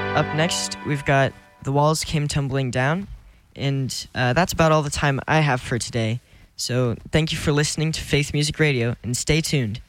Up next, we've got The Walls Came Tumbling Down, and that's about all the time I have for today. So thank you for listening to Faith Music Radio, and stay tuned.